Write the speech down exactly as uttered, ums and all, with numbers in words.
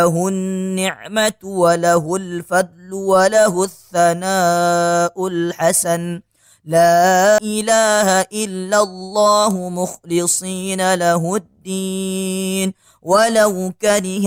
له النعمة وله الفضل وله الثناء الحسن لا إله إلا الله مخلصين له الدين ولو كره